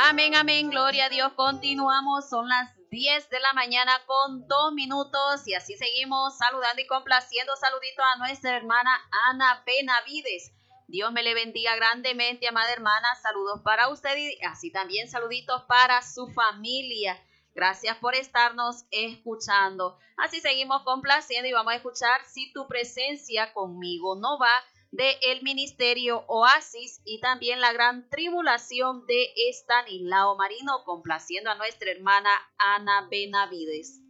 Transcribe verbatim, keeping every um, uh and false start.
Amén, amén, gloria a Dios. Continuamos, son las diez de la mañana con dos minutos y así seguimos saludando y complaciendo. Saludito a nuestra hermana Ana Benavides. Dios me le bendiga grandemente, amada hermana. Saludos para usted y así también saluditos para su familia. Gracias por estarnos escuchando. Así seguimos complaciendo y vamos a escuchar Si tu presencia conmigo no va, de el ministerio Oasis, y también La gran tribulación de Estanislao Marino, complaciendo a nuestra hermana Ana Benavides.